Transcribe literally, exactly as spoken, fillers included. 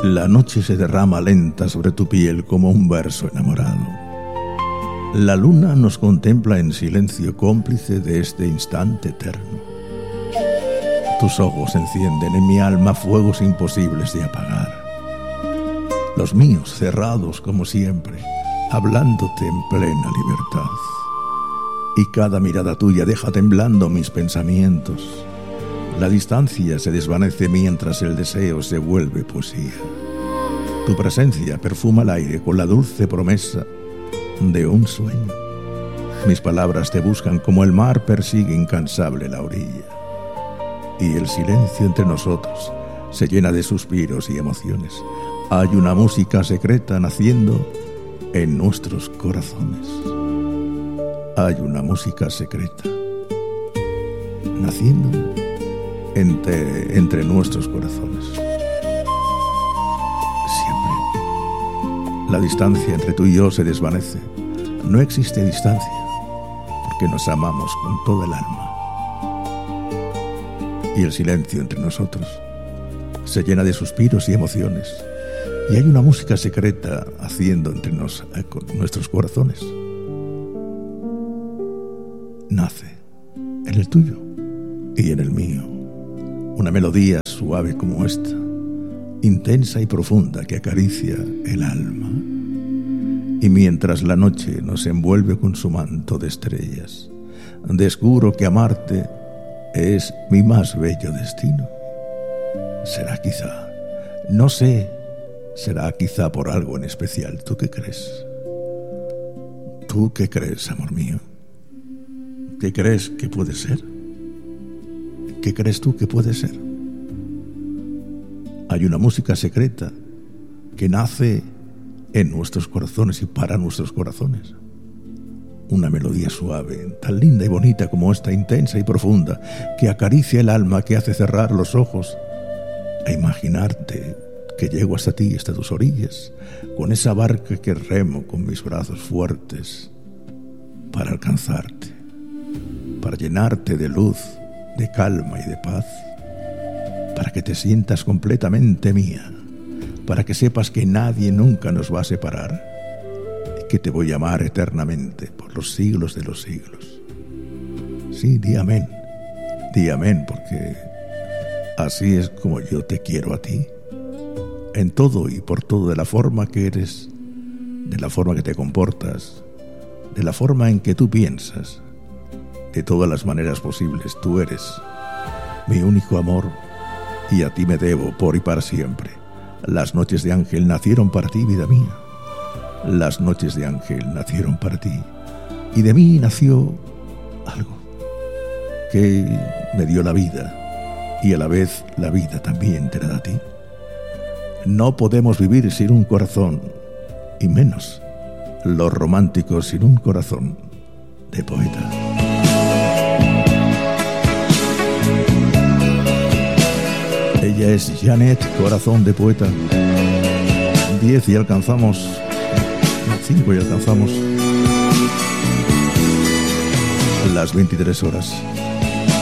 La noche se derrama lenta sobre tu piel como un verso enamorado. La luna nos contempla en silencio cómplice de este instante eterno. Tus ojos encienden en mi alma fuegos imposibles de apagar. Los míos cerrados como siempre, hablándote en plena libertad. Y cada mirada tuya deja temblando mis pensamientos. La distancia se desvanece mientras el deseo se vuelve poesía. Tu presencia perfuma el aire con la dulce promesa de un sueño. Mis palabras te buscan como el mar persigue incansable la orilla. Y el silencio entre nosotros se llena de suspiros y emociones. Hay una música secreta naciendo en nuestros corazones. Hay una música secreta naciendo entre, entre nuestros corazones. Siempre la distancia entre tú y yo se desvanece. No existe distancia, porque nos amamos con toda el alma. Y el silencio entre nosotros se llena de suspiros y emociones. Y hay una música secreta haciendo entre nos, nuestros corazones. Nace en el tuyo y en el mío una melodía suave como esta, intensa y profunda que acaricia el alma. Y mientras la noche nos envuelve con su manto de estrellas, descubro que amarte es mi más bello destino. Será quizá, no sé, será quizá por algo en especial. ¿Tú qué crees? ¿Tú qué crees, amor mío? ¿Qué crees que puede ser? ¿Qué crees tú que puede ser? Hay una música secreta que nace en nuestros corazones y para nuestros corazones. Una melodía suave, tan linda y bonita como esta, intensa y profunda, que acaricia el alma, que hace cerrar los ojos e imaginarte que llego hasta ti, hasta tus orillas, con esa barca que remo con mis brazos fuertes para alcanzarte, para llenarte de luz, de calma y de paz, para que te sientas completamente mía, para que sepas que nadie nunca nos va a separar y que te voy a amar eternamente por los siglos de los siglos. Sí, di amén, di amén, porque así es como yo te quiero a ti, en todo y por todo, de la forma que eres, de la forma que te comportas, de la forma en que tú piensas, de todas las maneras posibles. Tú eres mi único amor y a ti me debo por y para siempre. Las noches de ángel nacieron para ti, vida mía. Las noches de ángel nacieron para ti. Y de mí nació algo que me dio la vida, y a la vez la vida también te la da a ti. No podemos vivir sin un corazón, y menos los románticos sin un corazón de poeta. Ella es Janet, corazón de poeta. Diez y alcanzamos, cinco y alcanzamos las veintitrés horas.